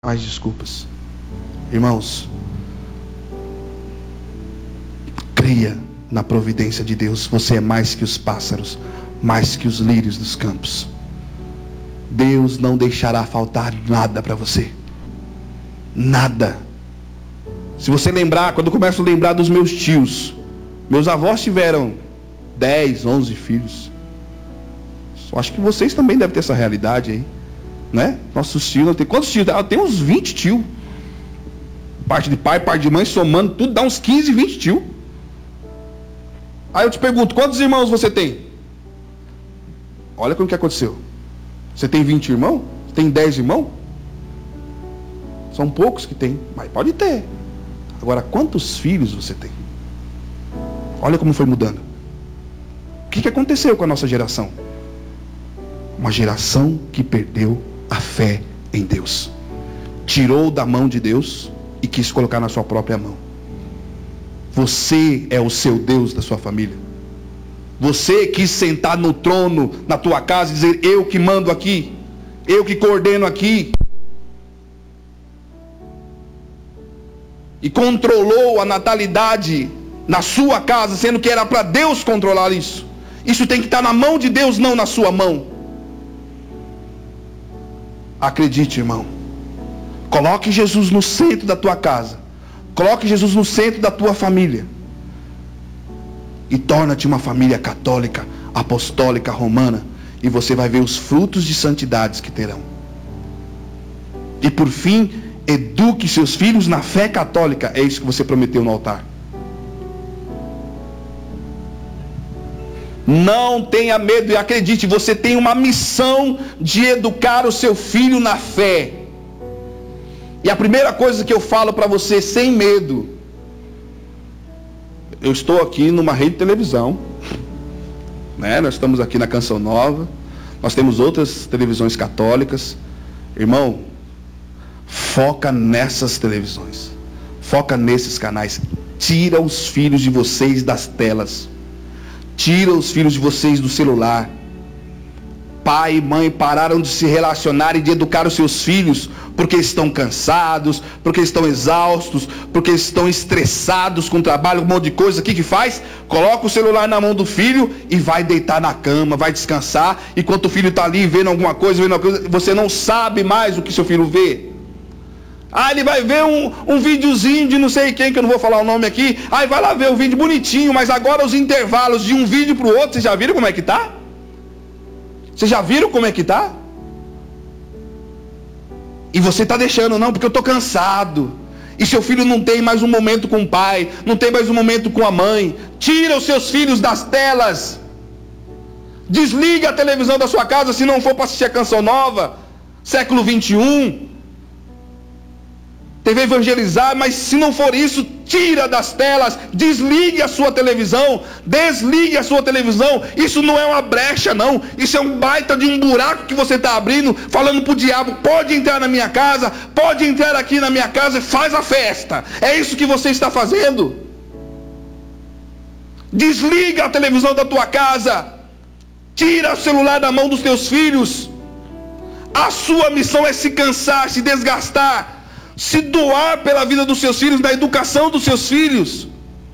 mais desculpas. Irmãos, creia na providência de Deus. Você é mais que os pássaros, mais que os lírios dos campos. Deus não deixará faltar nada para você. Nada. Se você lembrar, quando eu começo a lembrar dos meus tios, meus avós tiveram 10, 11 filhos. Só acho que vocês também devem ter essa realidade aí, né? Nossos tios, não tem quantos tios? Tem uns 20 tios. Parte de pai, parte de mãe, somando tudo, dá uns 15, 20 tios. Aí eu te pergunto, quantos irmãos você tem? Olha como que aconteceu. Você tem 20 irmãos? Você tem 10 irmãos? São poucos que tem, mas pode ter. Agora, quantos filhos você tem? Olha como foi mudando. O que aconteceu com a nossa geração? Uma geração que perdeu a fé em Deus. Tirou da mão de Deus e quis colocar na sua própria mão. Você é o seu Deus da sua família. Você quis sentar no trono na tua casa e dizer: eu que mando aqui, eu que coordeno aqui. E controlou a natalidade na sua casa, sendo que era para Deus controlar isso. Isso tem que estar na mão de Deus, não na sua mão. Acredite, irmão. Coloque Jesus no centro da tua casa. Coloque Jesus no centro da tua família. E torna-te uma família católica, apostólica, romana. E você vai ver os frutos de santidades que terão. E por fim, eduque seus filhos na fé católica. É isso que você prometeu no altar. Não tenha medo e acredite, você tem uma missão de educar o seu filho na fé. E a primeira coisa que eu falo para você, sem medo, eu estou aqui numa rede de televisão, né? Nós estamos aqui na Canção Nova, nós temos outras televisões católicas. Irmão, foca nessas televisões, foca nesses canais. Tira os filhos de vocês das telas. Tira os filhos de vocês do celular. Pai e mãe pararam de se relacionar e de educar os seus filhos porque estão cansados, porque estão exaustos, porque estão estressados com o trabalho, um monte de coisa. O que faz? Coloca o celular na mão do filho e vai deitar na cama, vai descansar. Enquanto o filho está ali vendo alguma coisa, você não sabe mais o que seu filho vê. Ele vai ver um videozinho de não sei quem, que eu não vou falar o nome aqui. Aí vai lá ver o vídeo bonitinho, mas agora os intervalos de um vídeo para o outro, vocês já viram como é que está? Vocês já viram como é que está? E você está deixando, não, porque eu estou cansado. E seu filho não tem mais um momento com o pai, não tem mais um momento com a mãe. Tira os seus filhos das telas. Desliga a televisão da sua casa se não for para assistir a Canção Nova, século 21. TV Evangelizar, mas se não for isso, tira das telas, desligue a sua televisão, desligue a sua televisão. Isso não é uma brecha, não. Isso é um baita de um buraco que você está abrindo, falando para o diabo: pode entrar na minha casa, pode entrar aqui na minha casa e faz a festa. É isso que você está fazendo. Desliga a televisão da tua casa, tira o celular da mão dos teus filhos. A sua missão é se cansar, se desgastar, se doar pela vida dos seus filhos, na educação dos seus filhos.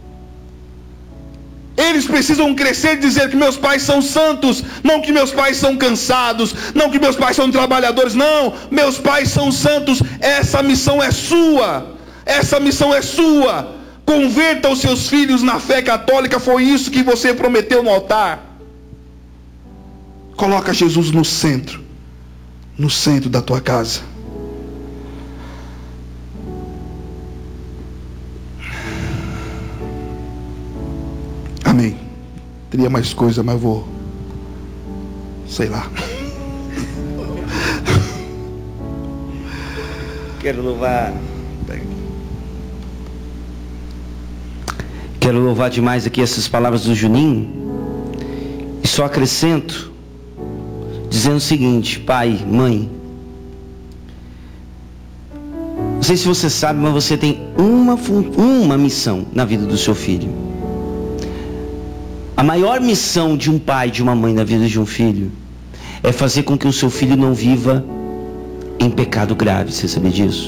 Eles precisam crescer e dizer que meus pais são santos, não que meus pais são cansados, não que meus pais são trabalhadores, não, meus pais são santos. Essa missão é sua, essa missão é sua. Converta os seus filhos na fé católica, foi isso que você prometeu no altar. Coloca Jesus no centro da tua casa. Amém. Teria mais coisa, mas eu vou, sei lá. Quero louvar demais aqui essas palavras do Juninho. E só acrescento dizendo o seguinte: pai, mãe, não sei se você sabe, mas você tem uma missão na vida do seu filho. A maior missão de um pai e de uma mãe na vida de um filho é fazer com que o seu filho não viva em pecado grave. Você sabia disso?